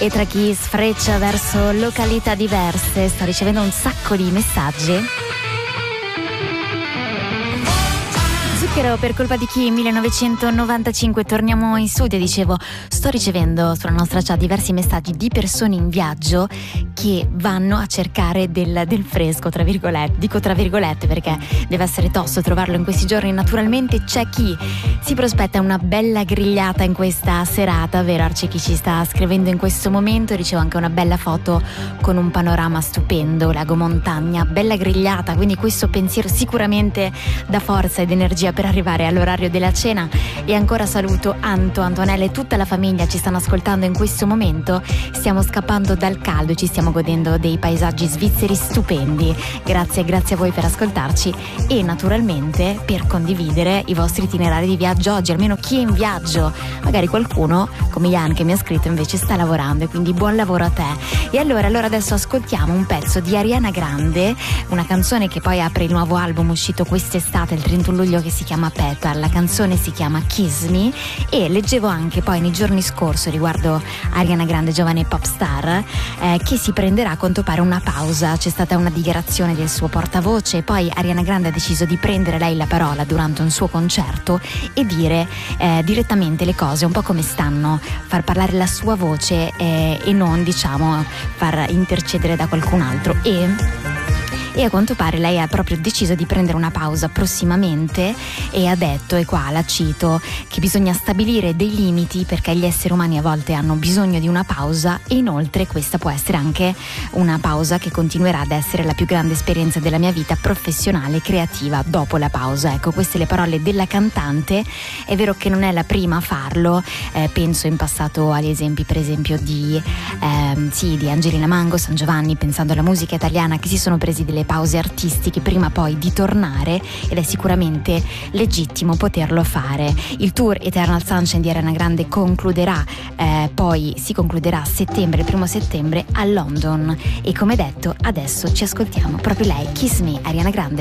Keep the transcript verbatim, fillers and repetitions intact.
E tra chi sfreccia verso località diverse sta ricevendo un sacco di messaggi. Zucchero per colpa di chi? millenovecentonovantacinque. Torniamo in studio. Dicevo, sto ricevendo sulla nostra chat diversi messaggi di persone in viaggio che vanno a cercare del, del fresco, tra virgolette. Dico tra virgolette perché deve essere tosto trovarlo in questi giorni. Naturalmente c'è chi si prospetta una bella grigliata in questa serata, vero Arci? Chi ci sta scrivendo in questo momento. Ricevo anche una bella foto con un panorama stupendo, lago montagna, bella grigliata, quindi questo pensiero sicuramente dà forza ed energia per arrivare all'orario della cena. E ancora saluto Anto, Antonella e tutta la famiglia, ci stanno ascoltando in questo momento. Stiamo scappando dal caldo e ci stiamo godendo dei paesaggi svizzeri stupendi. Grazie, grazie a voi per ascoltarci e naturalmente per condividere i vostri itinerari di viaggio oggi, almeno chi è in viaggio. Magari qualcuno come Ian che mi ha scritto invece sta lavorando, e quindi buon lavoro a te. E allora, allora adesso ascoltiamo un pezzo di Ariana Grande, una canzone che poi apre il nuovo album uscito quest'estate, il trentuno luglio, che si chiama Petal. La canzone si chiama Kiss Me. E leggevo anche poi nei giorni scorsi riguardo Ariana Grande, giovane pop star, eh, che si prenderà a quanto pare una pausa. C'è stata una dichiarazione del suo portavoce e poi Ariana Grande ha deciso di prendere lei la parola durante un suo concerto e dire eh, direttamente le cose un po' come stanno, far parlare la sua voce eh, e non, diciamo, far intercedere da qualcun altro. E E a quanto pare lei ha proprio deciso di prendere una pausa prossimamente e ha detto, e qua la cito, che bisogna stabilire dei limiti perché gli esseri umani a volte hanno bisogno di una pausa, e inoltre questa può essere anche una pausa che continuerà ad essere la più grande esperienza della mia vita professionale e creativa dopo la pausa. Ecco, queste le parole della cantante. È vero che non è la prima a farlo, eh, penso in passato agli esempi per esempio di, eh, sì, di Angelina Mango, San Giovanni, pensando alla musica italiana, che si sono presi delle pause artistiche prima poi di tornare, ed è sicuramente legittimo poterlo fare. Il tour Eternal Sunshine di Ariana Grande concluderà eh, poi si concluderà a settembre, il primo settembre a London, e come detto adesso ci ascoltiamo proprio lei, Kiss Me, Ariana Grande.